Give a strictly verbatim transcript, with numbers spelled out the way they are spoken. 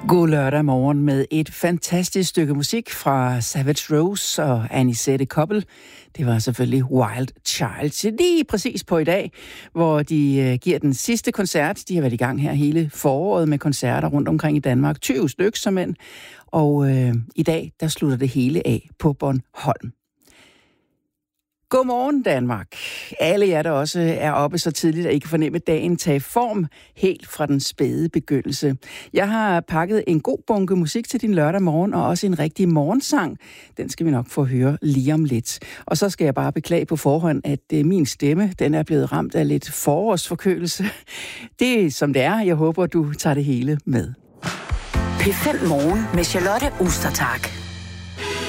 God lørdag morgen med et fantastisk stykke musik fra Savage Rose og Anisette Koppel. Det var selvfølgelig Wild Child. Lige præcis på i dag, hvor de giver den sidste koncert. De har været i gang her hele foråret med koncerter rundt omkring i Danmark. tyve stykker som end. Og øh, i dag, der slutter det hele af på Bornholm. Godmorgen Danmark. Alle jer, der også er oppe så tidligt, at I kan fornemme dagen tage form helt fra den spæde begyndelse. Jeg har pakket en god bunke musik til din lørdag morgen, og også en rigtig morgensang. Den skal vi nok få høre lige om lidt. Og så skal jeg bare beklage på forhånd, at min stemme, den er blevet ramt af lidt forårsforkølelse. Det er som det er. Jeg håber, du tager det hele med. P fem Morgen med Charlotte Ostertag.